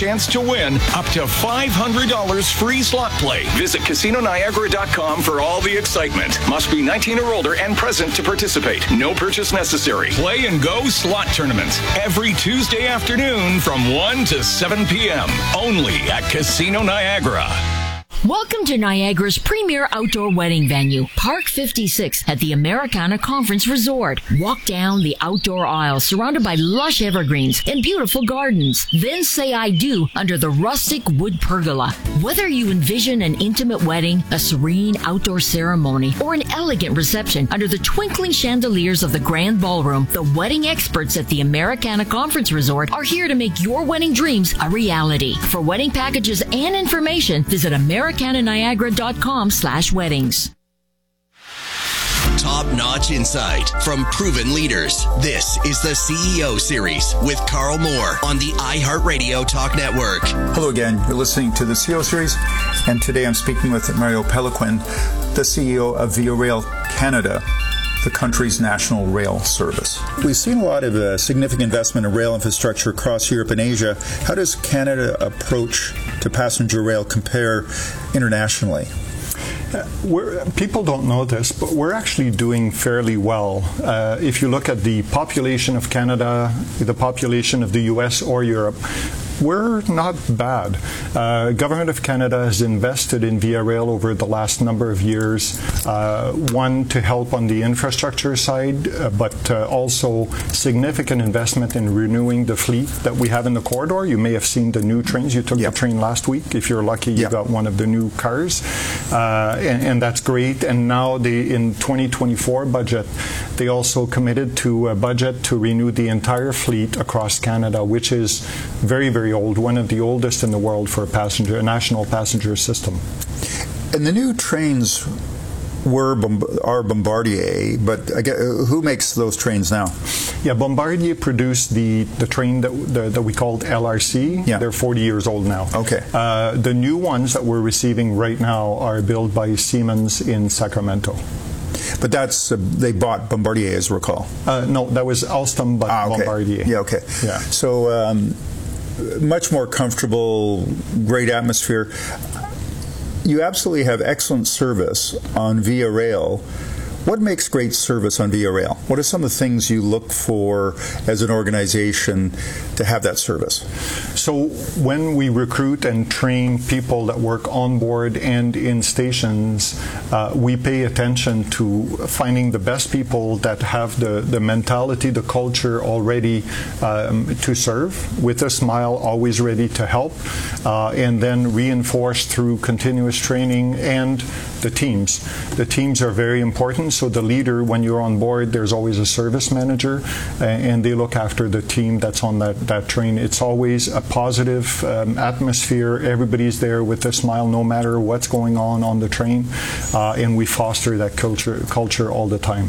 chance to win up to $500 free slot play. Visit CasinoNiagara.com for all the excitement. Must be 19 or older and present to participate. No purchase necessary. Play and Go Slot Tournament every Tuesday afternoon from 1 to 7 p.m. only at Casino Niagara. Welcome to Niagara's premier outdoor wedding venue, Park 56 at the Americana Conference Resort. Walk down the outdoor aisle surrounded by lush evergreens and beautiful gardens. Then say I do under the rustic wood pergola. Whether you envision an intimate wedding, a serene outdoor ceremony, or an elegant reception under the twinkling chandeliers of the Grand Ballroom, the wedding experts at the Americana Conference Resort are here to make your wedding dreams a reality. For wedding packages and information, visit AmericanaNiagara.com/weddings. Top-notch insight from proven leaders. This is the CEO Series with Carl Moore on the iHeartRadio Talk Network. Hello again. You're listening to the CEO Series, and today I'm speaking with Mario Péloquin, the CEO of Via Rail Canada, the country's national rail service. We've seen a lot of significant investment in rail infrastructure across Europe and Asia. How does Canada approach to passenger rail compare internationally? People don't know this, but we're actually doing fairly well. If you look at the population of Canada, the population of the US or Europe, we're not bad. Government of Canada has invested in Via Rail over the last number of years, one to help on the infrastructure side, but also significant investment in renewing the fleet that we have in the corridor. You may have seen the new trains. You took the train last week. If you're lucky, you got one of the new cars, and that's great. And now in 2024 budget, they also committed to a budget to renew the entire fleet across Canada, which is very, very old, one of the oldest in the world for a national passenger system. And the new trains are Bombardier, but who makes those trains now? Yeah, Bombardier produced the train that we called LRC. Yeah. They're 40 years old now. Okay. The new ones that we're receiving right now are built by Siemens in Sacramento. But that's they bought Bombardier, as recall. No, that was Alstom, but Bombardier. Yeah, okay. Yeah. So much more comfortable, great atmosphere. You absolutely have excellent service on Via Rail. What makes great service on Via Rail? What are some of the things you look for as an organization to have that service? So when we recruit and train people that work on board and in stations, we pay attention to finding the best people that have the mentality, the culture already to serve, with a smile, always ready to help, and then reinforced through continuous training and the teams. The teams are very important. So the leader, when you're on board, there's always a service manager, and they look after the team that's on that train. It's always a positive atmosphere. Everybody's there with a smile no matter what's going on the train, and we foster that culture all the time.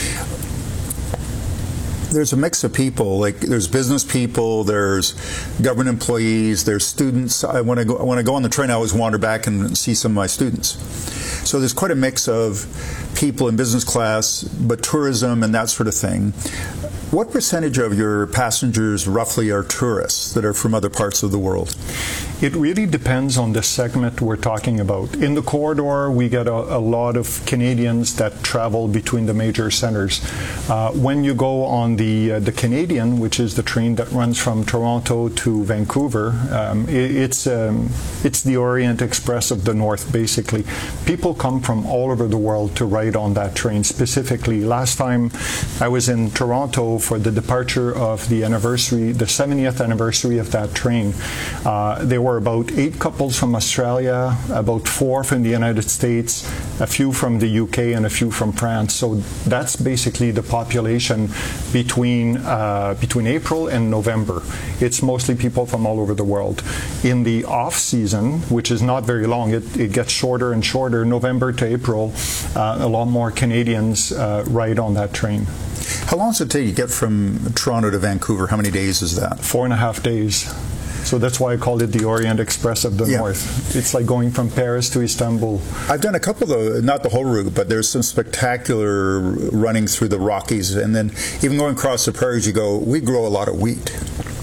There's a mix of people. Like there's business people, there's government employees, there's students. When I go on the train, I always wander back and see some of my students. So there's quite a mix of people in business class, but tourism and that sort of thing. What percentage of your passengers roughly are tourists that are from other parts of the world? It really depends on the segment we're talking about. In the corridor, we get a lot of Canadians that travel between the major centers. When you go on the Canadian, which is the train that runs from Toronto to Vancouver, it's the Orient Express of the North, basically. People come from all over the world to ride on that train specifically. Last time I was in Toronto for the departure of the 70th anniversary of that train, there were about 8 couples from Australia, about 4 from the United States, a few from the UK, and a few from France. So that's basically the population between April and November. It's mostly people from all over the world. In the off-season, which is not very long, it gets shorter and shorter, November to April, a lot more Canadians ride on that train. How long does it take to get from Toronto to Vancouver? How many days is that? 4.5 days. So that's why I called it the Orient Express of the North. It's like going from Paris to Istanbul. I've done a couple of, not the whole route, but there's some spectacular running through the Rockies. And then even going across the prairies, we grow a lot of wheat.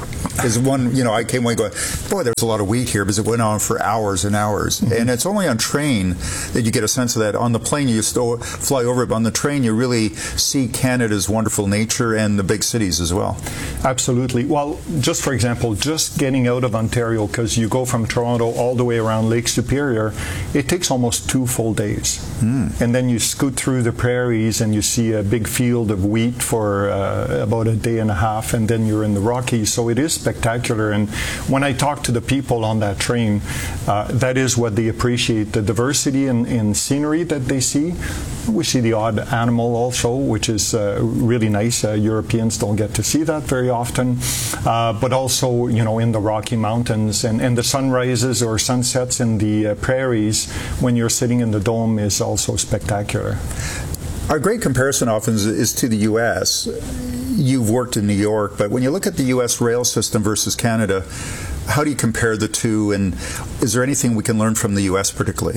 Because I came away going, boy, there's a lot of wheat here, because it went on for hours and hours. Mm-hmm. And it's only on train that you get a sense of that. On the plane, you still fly over it, but on the train, you really see Canada's wonderful nature and the big cities as well. Absolutely. Well, just for example, just getting out of Ontario, because you go from Toronto all the way around Lake Superior, it takes almost 2 full days. Mm. And then you scoot through the prairies and you see a big field of wheat for about a day and a half, and then you're in the Rockies. So it is spectacular. And when I talk to the people on that train, that is what they appreciate, the diversity in scenery that they see. We see the odd animal also, which is really nice. Europeans don't get to see that very often. But also, in the Rocky Mountains and the sunrises or sunsets in the prairies when you're sitting in the dome is also spectacular. Our great comparison often is to the U.S. You've worked in New York, but when you look at the U.S. rail system versus Canada, how do you compare the two, and is there anything we can learn from the U.S. particularly?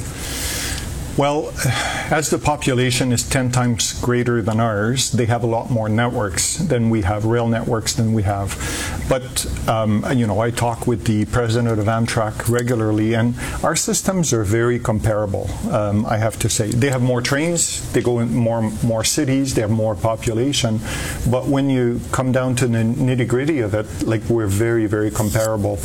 Well, as the population is 10 times greater than ours, they have a lot more networks than we have, rail networks than we have. But, I talk with the president of Amtrak regularly, and our systems are very comparable, I have to say. They have more trains, they go in more cities, they have more population. But when you come down to the nitty-gritty of it, we're very, very comparable.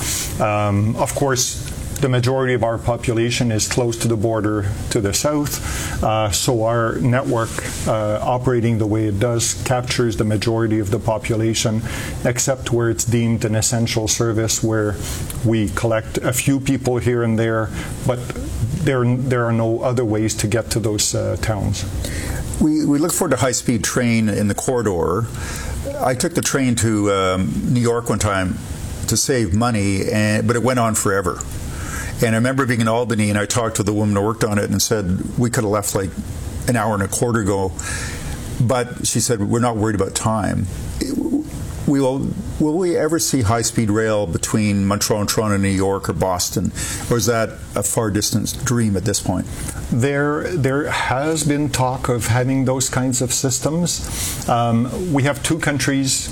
Of course, the majority of our population is close to the border to the south, so our network operating the way it does captures the majority of the population, except where it's deemed an essential service, where we collect a few people here and there, but there are no other ways to get to those towns. We look forward to high-speed train in the corridor. I took the train to New York one time to save money, but it went on forever. And I remember being in Albany, and I talked to the woman who worked on it and said, we could have left an hour and a quarter ago. But she said, we're not worried about time. Will we ever see high-speed rail between Montreal and Toronto, New York, or Boston? Or is that a far-distance dream at this point? There has been talk of having those kinds of systems. We have 2 countries,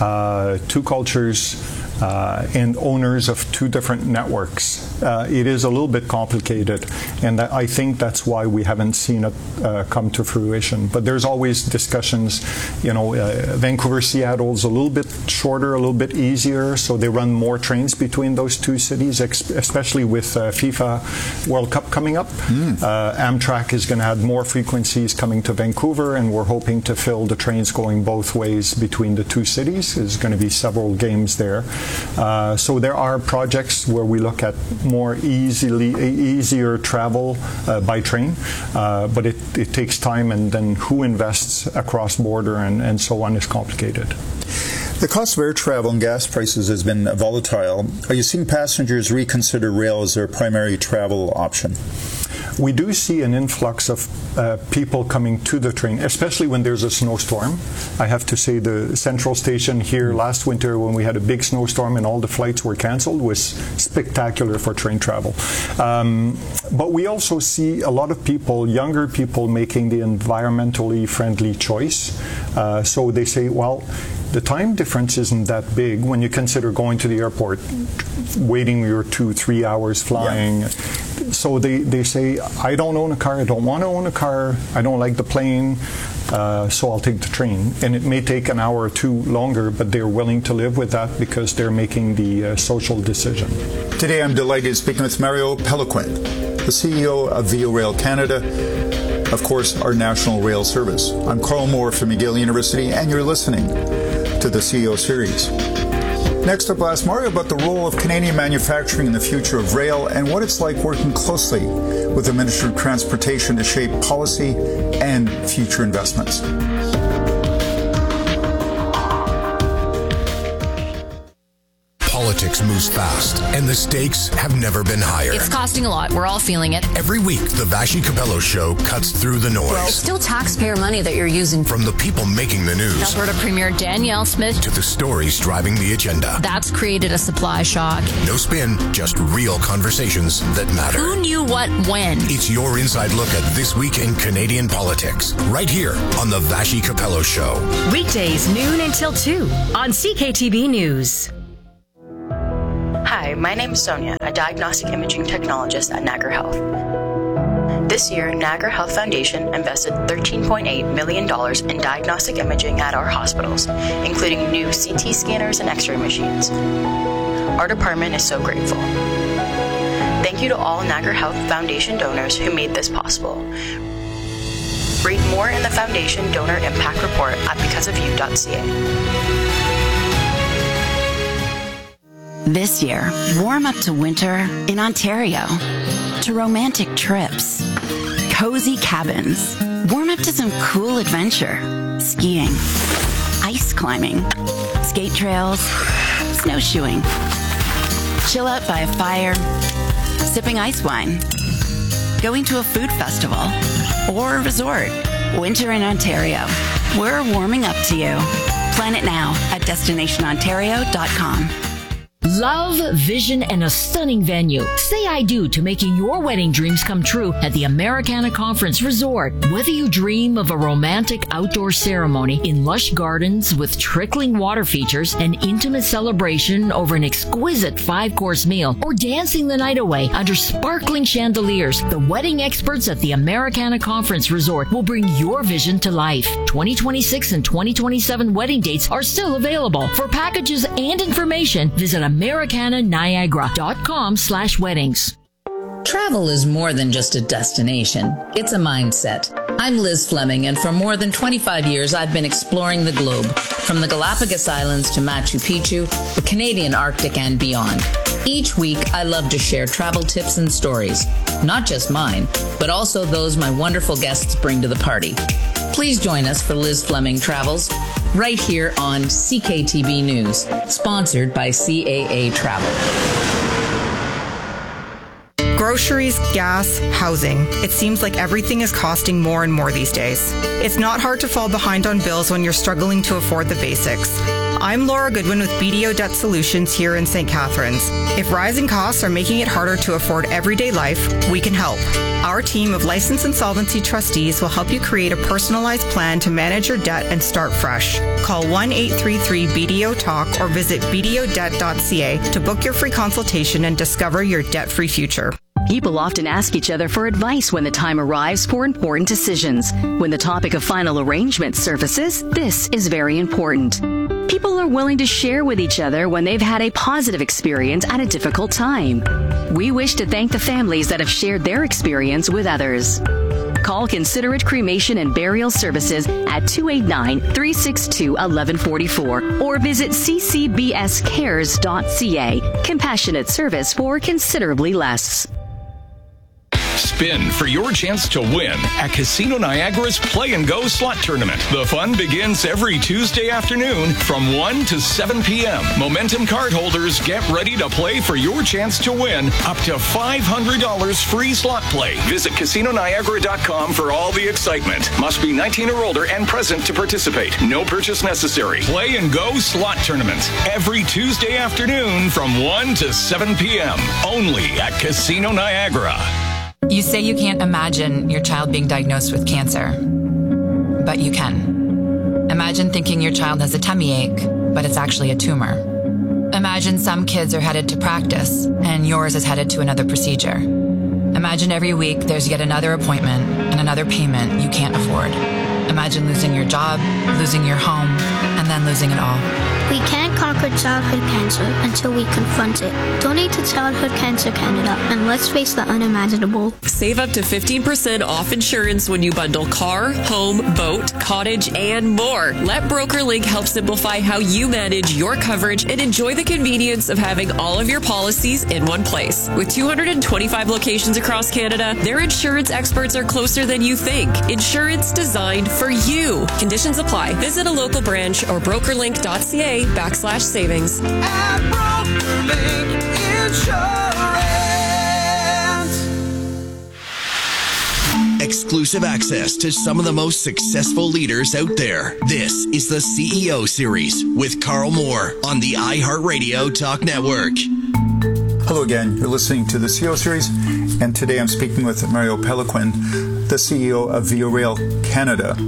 2 cultures, and owners of 2 different networks. It is a little bit complicated, and I think that's why we haven't seen it come to fruition. But there's always discussions. Vancouver, Seattle is a little bit shorter, a little bit easier, so they run more trains between those 2 cities, especially with FIFA World Cup coming up. Amtrak is going to add more frequencies coming to Vancouver, and we're hoping to fill the trains going both ways between the 2 cities. There's going to be several games there. So there are projects where we look at more easier travel by train, but it takes time, and then who invests across border and so on is complicated. The cost of air travel and gas prices has been volatile. Are you seeing passengers reconsider rail as their primary travel option? We do see an influx of people coming to the train, especially when there's a snowstorm. I have to say the Central Station here last winter, when we had a big snowstorm and all the flights were canceled, was spectacular for train travel. But we also see a lot of people, younger people, making the environmentally friendly choice. So they say, well, the time difference isn't that big when you consider going to the airport, waiting your 2-3 hours flying. Yeah. So they say, I don't own a car, I don't want to own a car, I don't like the plane, so I'll take the train. And it may take an hour or 2 longer, but they're willing to live with that because they're making the social decision. Today I'm delighted to speak with Mario Peloquin, the CEO of Via Rail Canada, of course, our national rail service. I'm Carl Moore from McGill University, and you're listening to the CEO Series. Next up, I'll ask Mario about the role of Canadian manufacturing in the future of rail and what it's like working closely with the Ministry of Transportation to shape policy and future investments. Politics moves fast, and the stakes have never been higher. It's costing a lot. We're all feeling it. Every week, the Vassy Capello Show cuts through the noise. It's still taxpayer money that you're using. From the people making the news. Alberta Premier Danielle Smith. To the stories driving the agenda. That's created a supply shock. No spin, just real conversations that matter. Who knew what when? It's your inside look at this week in Canadian politics. Right here on the Vassy Capello Show. Weekdays, noon until 2 on CKTB News. Hi, my name is Sonia, a diagnostic imaging technologist at Niagara Health. This year, Niagara Health Foundation invested $13.8 million in diagnostic imaging at our hospitals, including new CT scanners and X-ray machines. Our department is so grateful. Thank you to all Niagara Health Foundation donors who made this possible. Read more in the Foundation Donor Impact Report at becauseofyou.ca. This year, warm up to winter in Ontario, to romantic trips, cozy cabins, warm up to some cool adventure, skiing, ice climbing, skate trails, snowshoeing, chill out by a fire, sipping ice wine, going to a food festival, or a resort. Winter in Ontario. We're warming up to you. Plan it now at destinationontario.com. Love, vision, and a stunning venue. Say I do to making your wedding dreams come true at the Americana Conference Resort. Whether you dream of a romantic outdoor ceremony in lush gardens with trickling water features, an intimate celebration over an exquisite 5-course meal, or dancing the night away under sparkling chandeliers, the wedding experts at the Americana Conference Resort will bring your vision to life. 2026 and 2027 wedding dates are still available. For packages and information, visit AmericanaNiagara.com/weddings. Travel is more than just a destination. It's a mindset. I'm Liz Fleming, and for more than 25 years, I've been exploring the globe, from the Galapagos Islands to Machu Picchu, the Canadian Arctic, and beyond. Each week, I love to share travel tips and stories, not just mine, but also those my wonderful guests bring to the party. Please join us for Liz Fleming Travels, right here on CKTB News, sponsored by CAA Travel. Groceries, gas, housing. It seems like everything is costing more and more these days. It's not hard to fall behind on bills when you're struggling to afford the basics. I'm Laura Goodwin with BDO Debt Solutions here in St. Catharines. If rising costs are making it harder to afford everyday life, we can help. Our team of licensed insolvency trustees will help you create a personalized plan to manage your debt and start fresh. Call 1-833-BDO-TALK or visit bdodebt.ca to book your free consultation and discover your debt-free future. People often ask each other for advice when the time arrives for important decisions. When the topic of final arrangement surfaces, this is very important. People are willing to share with each other when they've had a positive experience at a difficult time. We wish to thank the families that have shared their experience with others. Call Considerate Cremation and Burial Services at 289-362-1144 or visit ccbscares.ca. Compassionate service for considerably less. Spin for your chance to win at Casino Niagara's Play and Go Slot Tournament. The fun begins every Tuesday afternoon from 1 to 7 p.m. Momentum card holders get ready to play for your chance to win up to $500 free slot play. Visit CasinoNiagara.com for all the excitement. Must be 19 or older and present to participate. No purchase necessary. Play and Go Slot Tournament every Tuesday afternoon from 1 to 7 p.m. Only at Casino Niagara. You say you can't imagine your child being diagnosed with cancer, but you can. Imagine thinking your child has a tummy ache, but it's actually a tumor. Imagine some kids are headed to practice, and yours is headed to another procedure. Imagine every week there's yet another appointment and another payment you can't afford. Imagine losing your job, losing your home, and then losing it all. We can't conquer childhood cancer until we confront it. Donate to Childhood Cancer Canada and let's face the unimaginable. Save up to 15% off insurance when you bundle car, home, boat, cottage, and more. Let BrokerLink help simplify how you manage your coverage and enjoy the convenience of having all of your policies in one place. With 225 locations across Canada, their insurance experts are closer than you think. Insurance designed for you. Conditions apply. Visit a local branch or brokerlink.ca/savings. At BrokerLink Insurance. Exclusive access to some of the most successful leaders out there. This is the CEO Series with Carl Moore on the iHeartRadio Talk Network. Hello again. You're listening to the CEO Series, and today I'm speaking with Mario Péloquin, the CEO of VIA Rail Canada.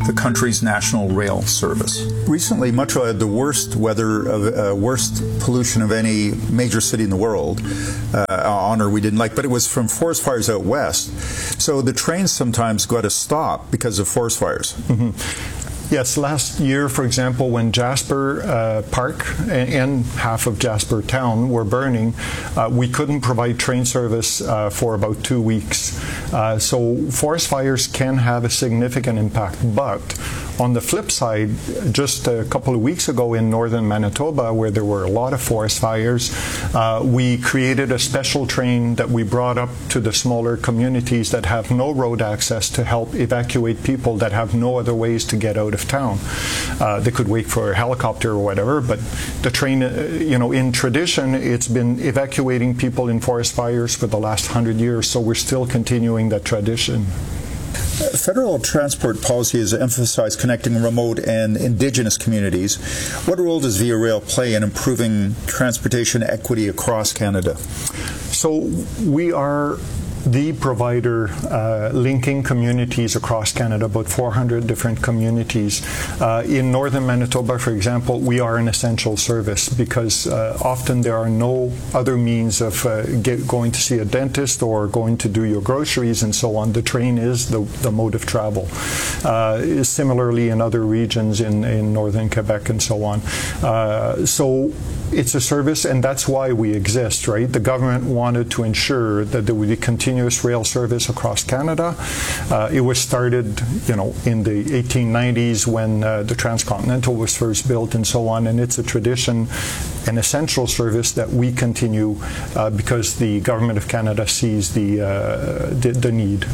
the country's national rail service. Recently, Montreal had the worst worst pollution of any major city in the world. Honor we didn't like, but it was from forest fires out west. So the trains sometimes got to stop because of forest fires. Mm-hmm. Yes, last year, for example, when Jasper Park and half of Jasper Town were burning, we couldn't provide train service for about 2 weeks. So forest fires can have a significant impact. But on the flip side, just a couple of weeks ago in northern Manitoba, where there were a lot of forest fires, we created a special train that we brought up to the smaller communities that have no road access to help evacuate people that have no other ways to get out of town. They could wait for a helicopter or whatever, but the train, in tradition, it's been evacuating people in forest fires for the last 100 years, so we're still continuing that tradition. Federal transport policy has emphasized connecting remote and Indigenous communities. What role does Via Rail play in improving transportation equity across Canada? So we are the provider linking communities across Canada, about 400 different communities. In northern Manitoba, for example, we are an essential service because often there are no other means of going to see a dentist or going to do your groceries and so on. The train is the mode of travel. Similarly in other regions in northern Quebec and so on. So it's a service, and that's why we exist, right? The government wanted to ensure that there would be continuous rail service across Canada. It was started, in the 1890s when the Transcontinental was first built and so on, and it's a tradition, an essential service that we continue because the government of Canada sees the need.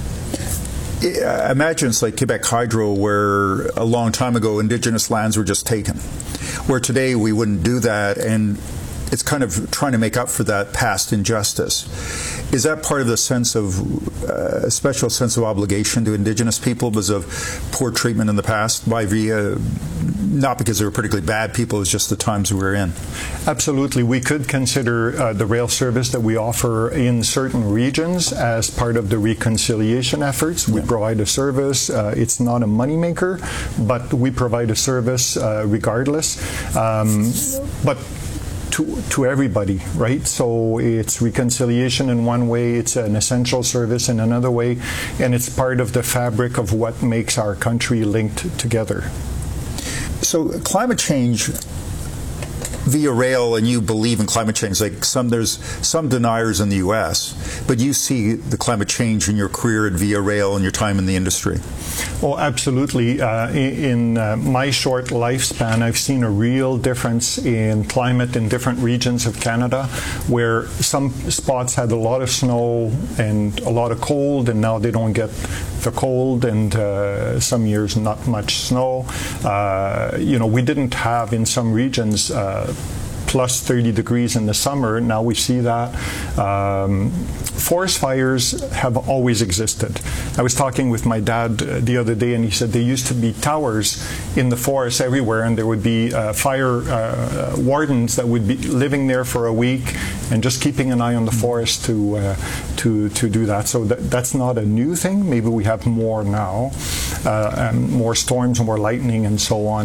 Imagine it's like Quebec Hydro, where a long time ago Indigenous lands were just taken, where today we wouldn't do that, and it's kind of trying to make up for that past injustice. Is that part of the sense of a special sense of obligation to Indigenous people because of poor treatment in the past by Via? Not because they were particularly bad people, it's just the times we were in. Absolutely. We could consider the rail service that we offer in certain regions as part of the reconciliation efforts. We provide a service. It's not a moneymaker, but we provide a service regardless. But to everybody, right? So it's reconciliation in one way, it's an essential service in another way, and it's part of the fabric of what makes our country linked together. So climate change, Via Rail, and you believe in climate change, there's some deniers in the U.S., but you see the climate change in your career at Via Rail and your time in the industry. Oh, absolutely. In my short lifespan, I've seen a real difference in climate in different regions of Canada, where some spots had a lot of snow and a lot of cold, and now they don't get the cold, and some years not much snow. We didn't have in some regions plus 30 degrees in the summer. Now we see that. Forest fires have always existed. I was talking with my dad the other day, and he said there used to be towers in the forest everywhere, and there would be fire wardens that would be living there for a week and just keeping an eye on the forest to do that. So that's not a new thing. Maybe we have more now, more storms, more lightning, and so on.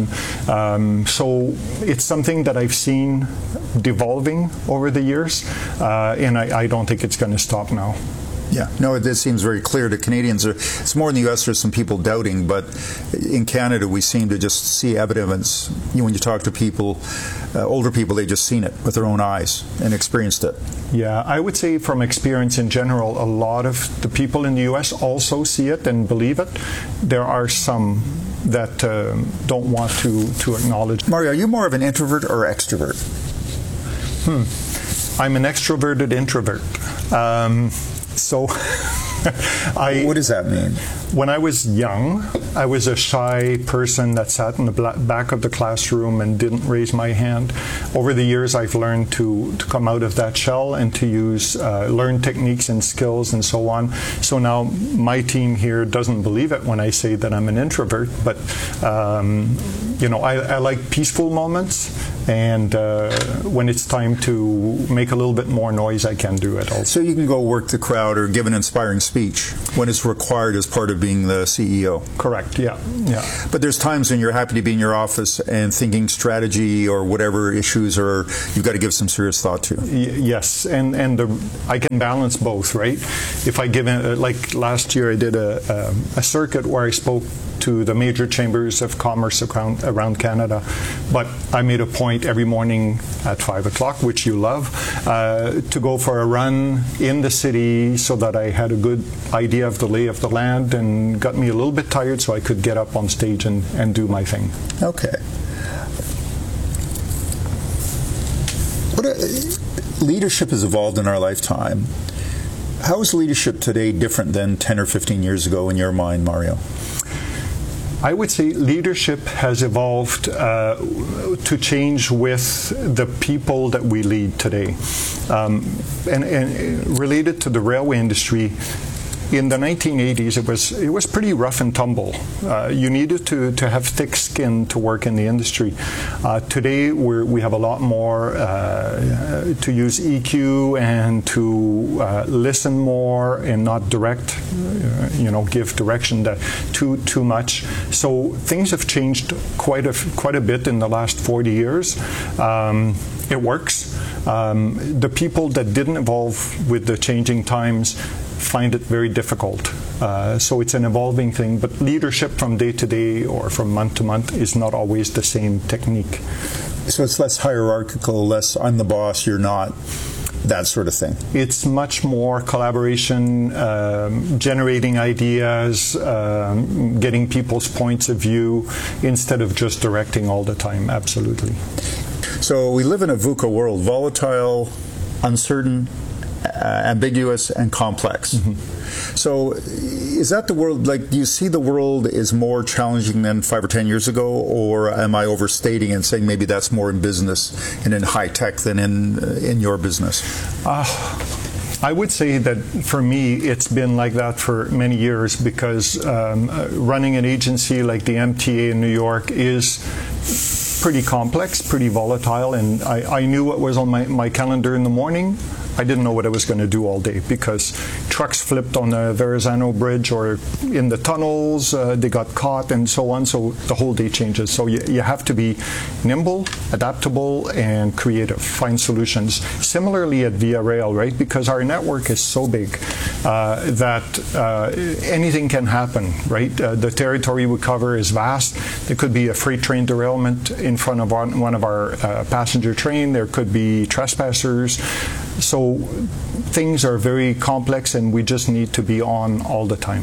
So it's something that I've seen devolving over the years, and I don't think it's going to stop now. Yeah, no, this seems very clear to Canadians. It's more in the U.S. there's some people doubting, but in Canada we seem to just see evidence. When you talk to people, older people, they've just seen it with their own eyes and experienced it. Yeah, I would say from experience in general, a lot of the people in the U.S. also see it and believe it. There are some that don't want to acknowledge. Mario, are you more of an introvert or extrovert? I'm an extroverted introvert. What does that mean? When I was young, I was a shy person that sat in the back of the classroom and didn't raise my hand. Over the years, I've learned to come out of that shell and to learn techniques and skills and so on. So now my team here doesn't believe it when I say that I'm an introvert, but I like peaceful moments. And when it's time to make a little bit more noise, I can do it also. So you can go work the crowd or give an inspiring speech when it's required as part of being the CEO. Correct, yeah. But there's times when you're happy to be in your office and thinking strategy or whatever issues are you've got to give some serious thought to. Yes, and I can balance both, right? If I give, like last year I did a circuit where I spoke to the major chambers of commerce around Canada, but I made a point every morning at 5 o'clock, which you love, to go for a run in the city so that I had a good idea of the lay of the land and got me a little bit tired so I could get up on stage and do my thing. Okay. Leadership has evolved in our lifetime. How is leadership today different than 10 or 15 years ago in your mind, Mario? I would say leadership has evolved to change with the people that we lead today. And related to the railway industry, in the 1980s, it was pretty rough and tumble. You needed to have thick skin to work in the industry. Today, we have a lot more to use EQ and to listen more and not direct, give direction too much. So things have changed quite a bit in the last 40 years. It works. The people that didn't evolve with the changing times find it very difficult. So it's an evolving thing, but leadership from day to day or from month to month is not always the same technique. So it's less hierarchical, less I'm the boss, you're not, that sort of thing. It's much more collaboration, generating ideas, getting people's points of view instead of just directing all the time, absolutely. So we live in a VUCA world, volatile, uncertain, ambiguous and complex. Mm-hmm. So is that the world, like, do you see the world is more challenging than 5 or 10 years ago, or am I overstating and saying maybe that's more in business and in high tech than in your business? I would say that for me it's been like that for many years because running an agency like the MTA in New York is pretty complex, pretty volatile, and I knew what was on my calendar in the morning. I didn't know what I was going to do all day because trucks flipped on the Verrazano Bridge or in the tunnels, they got caught and so on, so the whole day changes. So you have to be nimble, adaptable, and creative, find solutions. Similarly at Via Rail, right, because our network is so big that anything can happen, right? The territory we cover is vast. There could be a freight train derailment in front of one of our passenger train. There could be trespassers. So things are very complex and we just need to be on all the time.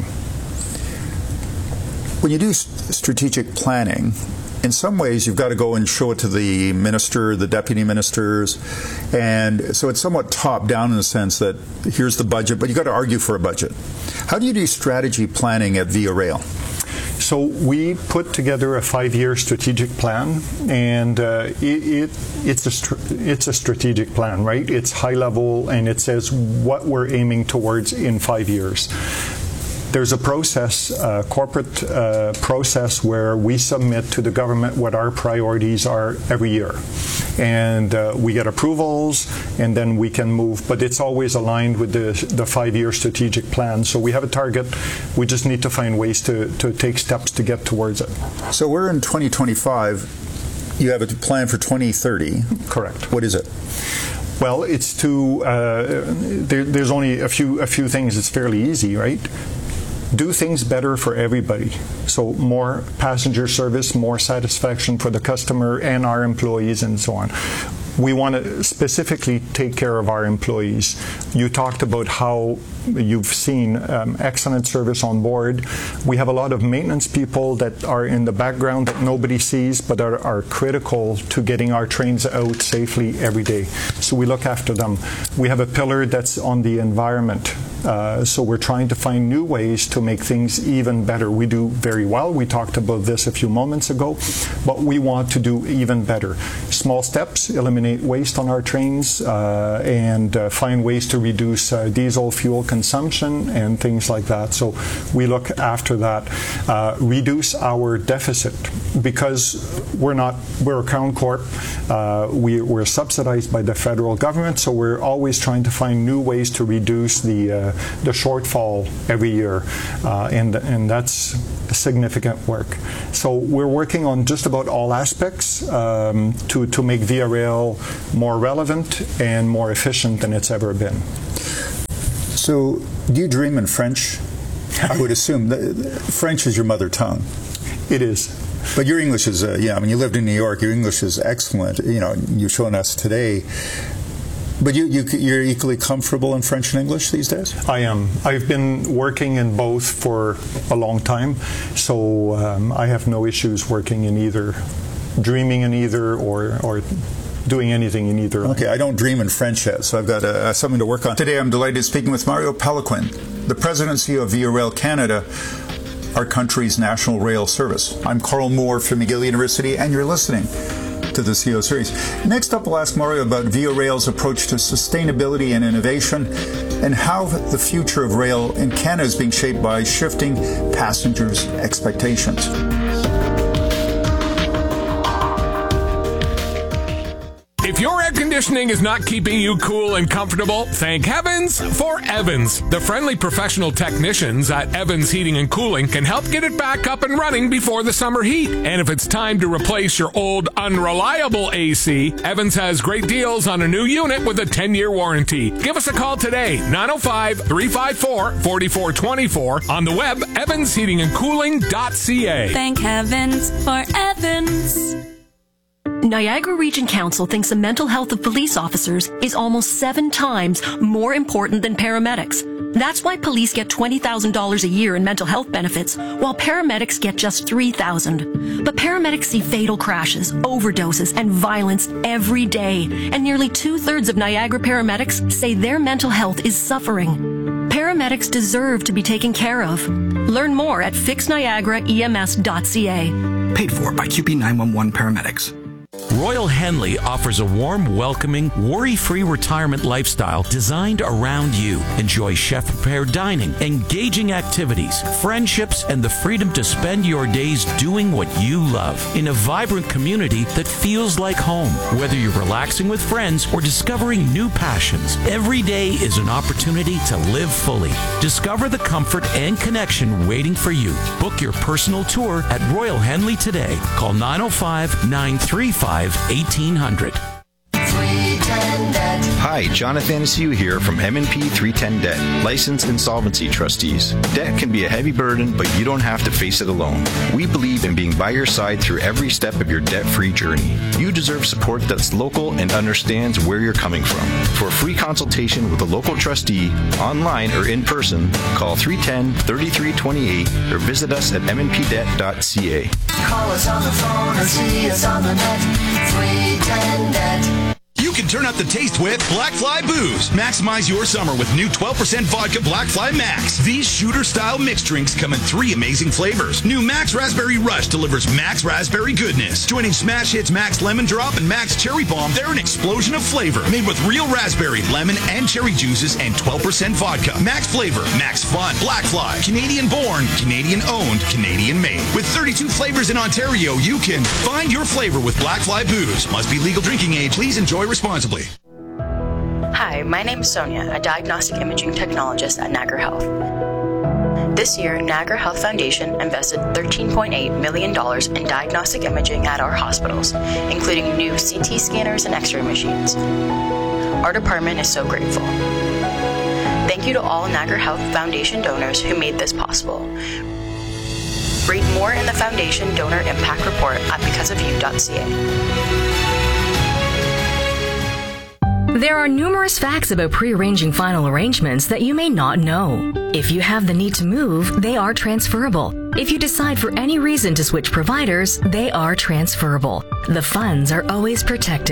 When you do strategic planning, in some ways you've got to go and show it to the minister, the deputy ministers, and so it's somewhat top down in the sense that here's the budget, but you've got to argue for a budget. How do you do strategy planning at Via Rail? So we put together a 5-year strategic plan, and it's a strategic plan, right? It's high level, and it says what we're aiming towards in 5 years. There's a process, corporate process, where we submit to the government what our priorities are every year. And we get approvals, and then we can move. But it's always aligned with the 5-year strategic plan. So we have a target. We just need to find ways to take steps to get towards it. So we're in 2025. You have a plan for 2030. Correct. What is it? Well, it's to, there's only a few things. It's fairly easy, right? Do things better for everybody. So more passenger service, more satisfaction for the customer and our employees and so on. We want to specifically take care of our employees. You talked about how you've seen excellent service on board. We have a lot of maintenance people that are in the background that nobody sees but are critical to getting our trains out safely every day. So we look after them. We have a pillar that's on the environment. So we're trying to find new ways to make things even better. We do very well. We talked about this a few moments ago, but we want to do even better. Small steps, eliminate waste on our trains, and find ways to reduce diesel fuel consumption and things like that. So we look after that. Reduce our deficit, because we're a Crown Corp. We're subsidized by the federal government, so we're always trying to find new ways to reduce the shortfall every year, and that's significant work. So we're working on just about all aspects to make Via Rail more relevant and more efficient than it's ever been. So do you dream in French? I would assume that French is your mother tongue. It is. But your English is, you lived in New York, your English is excellent. You've shown us today. But you're equally comfortable in French and English these days? I am. I've been working in both for a long time, so I have no issues working in either, dreaming in either, or doing anything in either. Okay, I don't dream in French yet, so I've got something to work on. Today I'm delighted speaking with Mario Péloquin, the President and CEO of Via Rail Canada, our country's national rail service. I'm Carl Moore from McGill University, and you're listening to the CEO series. Next up, we'll ask Mario about Via Rail's approach to sustainability and innovation, and how the future of rail in Canada is being shaped by shifting passengers' expectations. If your air conditioning is not keeping you cool and comfortable, thank heavens for Evans. The friendly professional technicians at Evans Heating and Cooling can help get it back up and running before the summer heat. And if it's time to replace your old, unreliable AC, Evans has great deals on a new unit with a 10-year warranty. Give us a call today, 905-354-4424, on the web, evansheatingandcooling.ca. Thank heavens for Evans. Niagara Region Council thinks the mental health of police officers is almost 7 times more important than paramedics. That's why police get $20,000 a year in mental health benefits, while paramedics get just $3,000. But paramedics see fatal crashes, overdoses, and violence every day, and nearly 2/3 of Niagara paramedics say their mental health is suffering. Paramedics deserve to be taken care of. Learn more at fixniagaraems.ca. Paid for by QP 911 Paramedics. Royal Henley offers a warm, welcoming, worry-free retirement lifestyle designed around you. Enjoy chef-prepared dining, engaging activities, friendships, and the freedom to spend your days doing what you love in a vibrant community that feels like home. Whether you're relaxing with friends or discovering new passions, every day is an opportunity to live fully. Discover the comfort and connection waiting for you. Book your personal tour at Royal Henley today. Call 905-935-1800. Hi, Jonathan Anaciu here from M&P 310 Debt, licensed insolvency trustees. Debt can be a heavy burden, but you don't have to face it alone. We believe in being by your side through every step of your debt-free journey. You deserve support that's local and understands where you're coming from. For a free consultation with a local trustee, online or in person, call 310-3328 or visit us at mnpdebt.ca. Call us on the phone or see us on the net. 310 Debt. You can turn up the taste with Black Fly Booze. Maximize your summer with new 12% vodka Black Fly Max. These shooter-style mixed drinks come in 3 amazing flavors. New Max Raspberry Rush delivers Max Raspberry goodness. Joining Smash Hits Max Lemon Drop and Max Cherry Bomb, they're an explosion of flavor. Made with real raspberry, lemon, and cherry juices and 12% vodka. Max Flavor, Max Fun, Black Fly. Canadian born, Canadian owned, Canadian made. With 32 flavors in Ontario, you can find your flavor with Black Fly Booze. Must be legal drinking age. Please enjoy responsibly. Hi, my name is Sonia, a diagnostic imaging technologist at Niagara Health. This year, Niagara Health Foundation invested $13.8 million in diagnostic imaging at our hospitals, including new CT scanners and X-ray machines. Our department is so grateful. Thank you to all Niagara Health Foundation donors who made this possible. Read more in the Foundation Donor Impact Report at becauseofyou.ca. There are numerous facts about pre-arranging final arrangements that you may not know. If you have the need to move, they are transferable. If you decide for any reason to switch providers, they are transferable. The funds are always protected.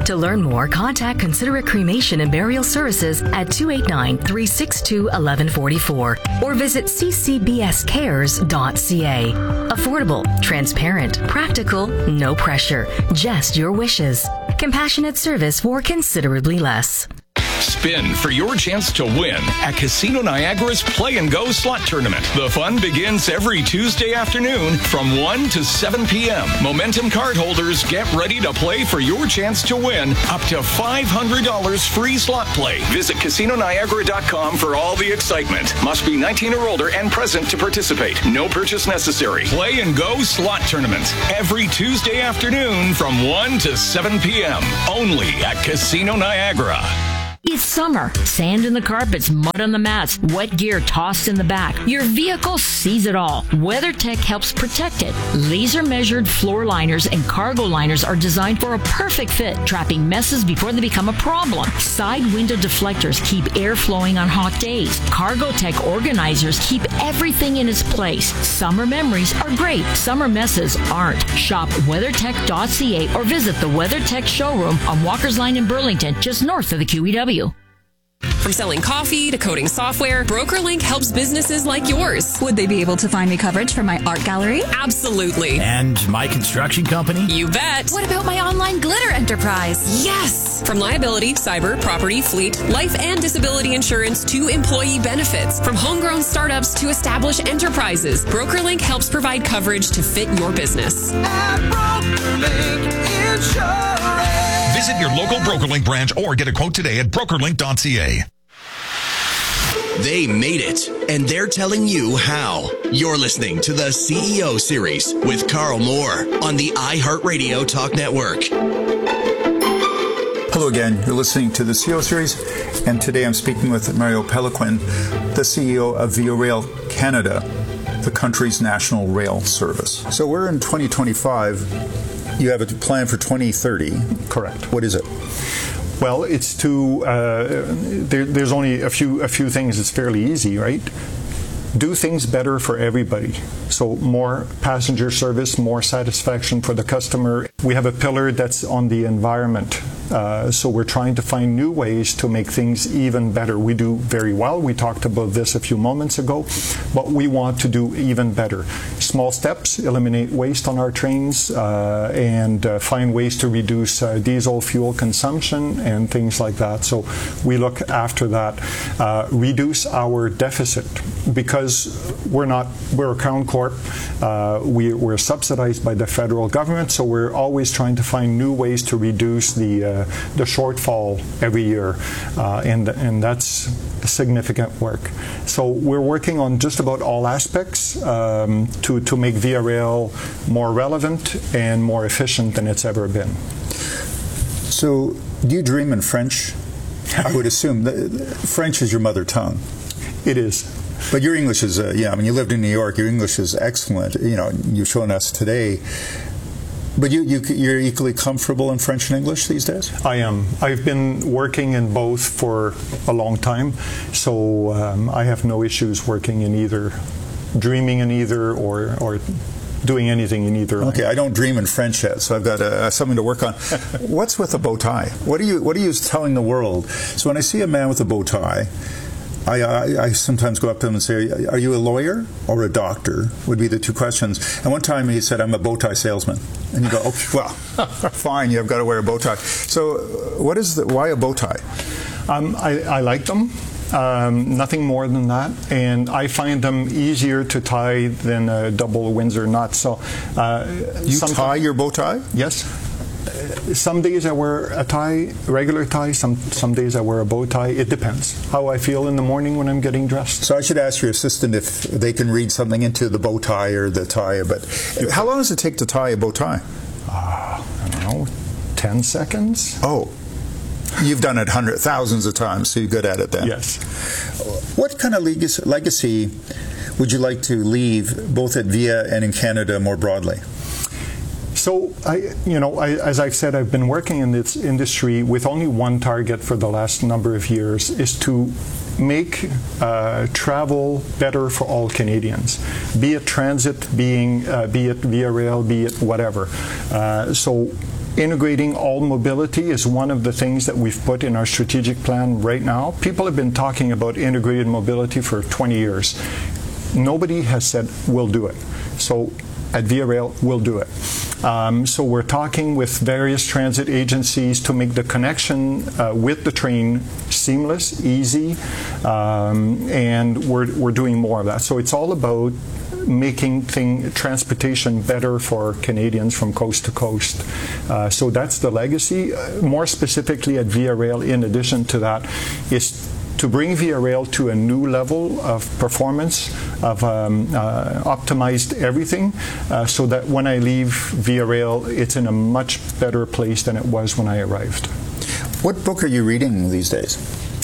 To learn more, contact Considerate Cremation and Burial Services at 289-362-1144 or visit ccbscares.ca. Affordable, transparent, practical, no pressure, just your wishes. Compassionate service for considerably less. Spin for your chance to win at Casino Niagara's Play and Go Slot Tournament. The fun begins every Tuesday afternoon from 1 to 7 p.m. Momentum card holders get ready to play for your chance to win up to $500 free slot play. Visit CasinoNiagara.com for all the excitement. Must be 19 or older and present to participate. No purchase necessary. Play and Go Slot Tournament every Tuesday afternoon from 1 to 7 p.m. Only at Casino Niagara. It's summer. Sand in the carpets, mud on the mats, wet gear tossed in the back. Your vehicle sees it all. WeatherTech helps protect it. Laser-measured floor liners and cargo liners are designed for a perfect fit, trapping messes before they become a problem. Side window deflectors keep air flowing on hot days. CargoTech organizers keep everything in its place. Summer memories are great. Summer messes aren't. Shop WeatherTech.ca or visit the WeatherTech showroom on Walker's Line in Burlington, just north of the QEW. From selling coffee to coding software, BrokerLink helps businesses like yours. Would they be able to find me coverage for my art gallery? Absolutely. And my construction company? You bet. What about my online glitter enterprise? Yes! From liability, cyber, property, fleet, life and disability insurance to employee benefits. From homegrown startups to established enterprises, BrokerLink helps provide coverage to fit your business. At BrokerLink Insurance. Visit your local BrokerLink branch or get a quote today at brokerlink.ca. They made it, and they're telling you how. You're listening to the CEO Series with Carl Moore on the iHeartRadio Talk Network. Hello again. You're listening to the CEO Series, and today I'm speaking with Mario Péloquin, the CEO of Via Rail Canada, the country's national rail service. So we're in 2025. You have a plan for 2030. Correct. What is it? Well, it's to there's only a few things. It's fairly easy, right? Do things better for everybody. So more passenger service, more satisfaction for the customer. We have a pillar that's on the environment. So we're trying to find new ways to make things even better. We do very well. We talked about this a few moments ago, but we want to do even better. Small steps, eliminate waste on our trains, and find ways to reduce diesel fuel consumption and things like that. So we look after that. Reduce our deficit because we're a Crown Corp. We're subsidized by the federal government, so we're always trying to find new ways to reduce the shortfall every year, and that's significant work. So we're working on just about all aspects to make Via Rail more relevant and more efficient than it's ever been. So do you dream in French? I would assume that French is your mother tongue. It is. But your English is, you lived in New York. Your English is excellent. You've shown us today. But you're equally comfortable in French and English these days? I am. I've been working in both for a long time, so I have no issues working in either, dreaming in either, or doing anything in either. Okay, I don't dream in French yet, so I've got something to work on. What's with a bow tie? What are you telling the world? So when I see a man with a bow tie, I sometimes go up to him and say, are you a lawyer or a doctor? Would be the two questions. And one time he said, I'm a bow tie salesman. And you go, okay, well, fine, you've got to wear a bow tie. So why a bow tie? I like them. Nothing more than that, and I find them easier to tie than a double Windsor knot. So you tie your bow tie? Yes. Some days I wear a tie, regular tie. Some days I wear a bow tie. It depends how I feel in the morning when I'm getting dressed. So I should ask your assistant if they can read something into the bow tie or the tie. But how long does it take to tie a bow tie? I don't know, 10 seconds. Oh. You've done it thousands of times, so you're good at it then. Yes. What kind of legacy would you like to leave both at Via and in Canada more broadly? So, as I've said, I've been working in this industry with only one target for the last number of years, is to make travel better for all Canadians, be it transit, be it Via Rail, be it whatever. So integrating all mobility is one of the things that we've put in our strategic plan right now. People have been talking about integrated mobility for 20 years. Nobody has said, we'll do it. So at Via Rail, we'll do it. So we're talking with various transit agencies to make the connection with the train seamless, easy, and we're doing more of that. So it's all about making transportation better for Canadians from coast to coast. So that's the legacy. More specifically at Via Rail, in addition to that, is to bring Via Rail to a new level of performance, of optimized everything, so that when I leave Via Rail, it's in a much better place than it was when I arrived. What book are you reading these days?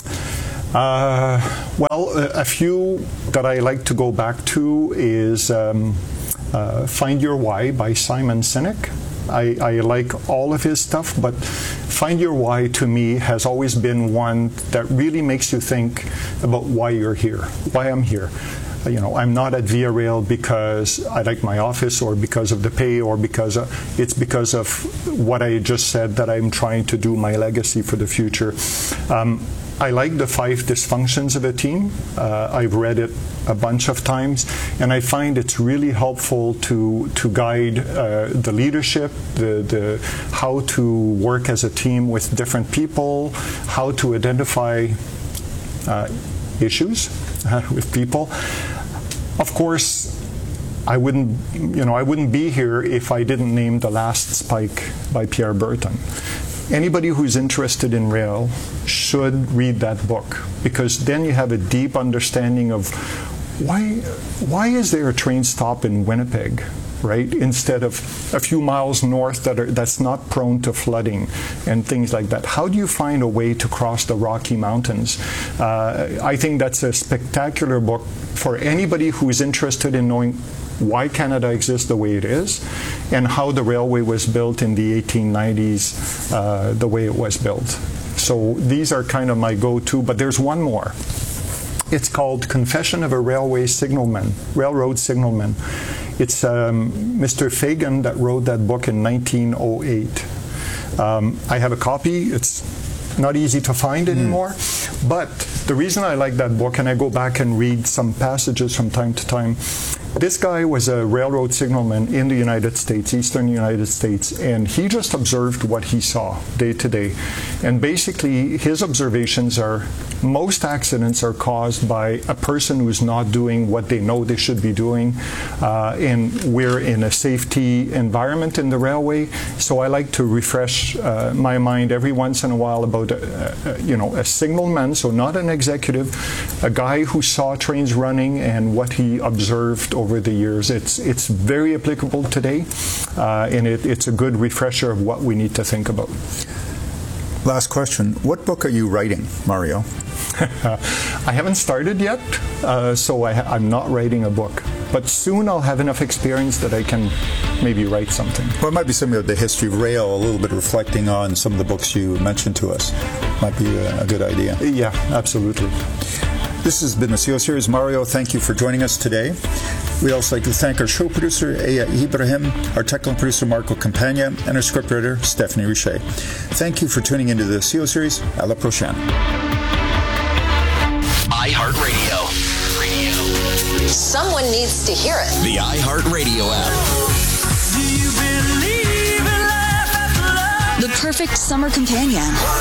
Well, a few that I like to go back to is Find Your Why by Simon Sinek. I like all of his stuff, but Find Your Why to me has always been one that really makes you think about why you're here, why I'm here. You know, I'm not at Via Rail because I like my office or because of the pay or because it's because of what I just said that I'm trying to do, my legacy for the future. I like the 5 dysfunctions of a team. I've read it a bunch of times, and I find it's really helpful to guide the leadership, the how to work as a team with different people, how to identify issues with people. Of course, I wouldn't be here if I didn't name The Last Spike by Pierre Berton. Anybody who's interested in rail should read that book, because then you have a deep understanding of why is there a train stop in Winnipeg, right, instead of a few miles north that's not prone to flooding and things like that. How do you find a way to cross the Rocky Mountains? I think that's a spectacular book for anybody who is interested in knowing why Canada exists the way it is, and how the railway was built in the 1890s, the way it was built. So these are kind of my go-to, but there's one more. It's called Confession of a Railroad Signalman. It's Mr. Fagan that wrote that book in 1908. I have a copy. It's not easy to find anymore, but the reason I like that book, and I go back and read some passages from time to time, this guy was a railroad signalman in the United States, eastern United States, and he just observed what he saw day to day. And basically, his observations are most accidents are caused by a person who's not doing what they know they should be doing, and we're in a safety environment in the railway. So I like to refresh my mind every once in a while about a signalman, so not an executive, a guy who saw trains running and what he observed over the years. It's very applicable today, and it's a good refresher of what we need to think about. Last question. What book are you writing, Mario? I haven't started yet, so I'm not writing a book. But soon I'll have enough experience that I can maybe write something. Well, it might be something of the history of rail, a little bit reflecting on some of the books you mentioned to us. Might be a good idea. Yeah, absolutely. This has been the CEO Series. Mario, thank you for joining us today. We'd also like to thank our show producer, Aya Ibrahim, our technical producer, Marco Campagna, and our scriptwriter, Stephanie Richer. Thank you for tuning into the CEO Series. À la prochaine. iHeartRadio. Someone needs to hear it. The iHeartRadio app. The perfect summer companion.